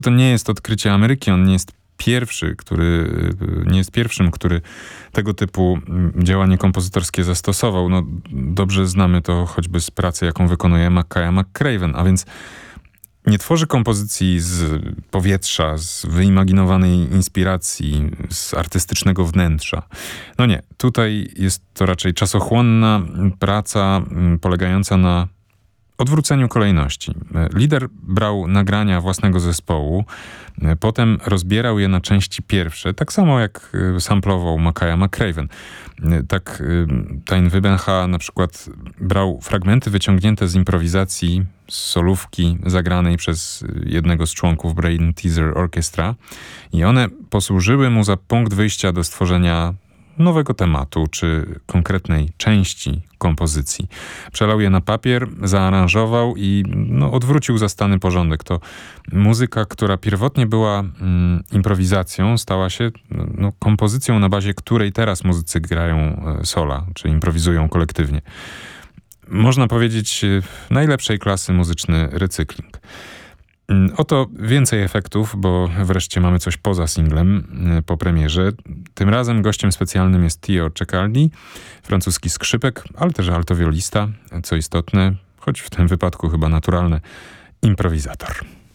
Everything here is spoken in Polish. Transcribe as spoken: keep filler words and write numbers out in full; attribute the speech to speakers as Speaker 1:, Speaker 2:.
Speaker 1: to nie jest odkrycie Ameryki, on nie jest pierwszy, który, nie jest pierwszym, który tego typu działanie kompozytorskie zastosował. No, dobrze znamy to choćby z pracy, jaką wykonuje Mackaya McCraven, a więc nie tworzy kompozycji z powietrza, z wyimaginowanej inspiracji, z artystycznego wnętrza. No nie, tutaj jest to raczej czasochłonna praca polegająca na odwróceniu kolejności. Lider brał nagrania własnego zespołu, potem rozbierał je na części pierwsze, tak samo jak samplował Mackaya McCraven. Tak Tijn Wybbenha na przykład brał fragmenty wyciągnięte z improwizacji, z solówki zagranej przez jednego z członków Brain Teaser Orchestra i one posłużyły mu za punkt wyjścia do stworzenia nowego tematu czy konkretnej części kompozycji. Przelał je na papier, zaaranżował i no, odwrócił zastany porządek. To muzyka, która pierwotnie była mm, improwizacją, stała się no, kompozycją, na bazie której teraz muzycy grają sola, czy improwizują kolektywnie. Można powiedzieć najlepszej klasy muzyczny recykling. Oto więcej efektów, bo wreszcie mamy coś poza singlem po premierze. Tym razem gościem specjalnym jest Tio Ceccaldi, francuski skrzypek, ale też altowiolista, co istotne, choć w tym wypadku chyba naturalne, improwizator.